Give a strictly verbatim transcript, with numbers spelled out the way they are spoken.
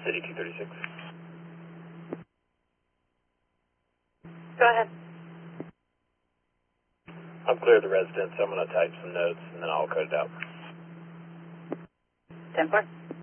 City two thirty-six. Go ahead. I'm clear of the residence, so I'm going to type some notes and then I'll code it out. ten four.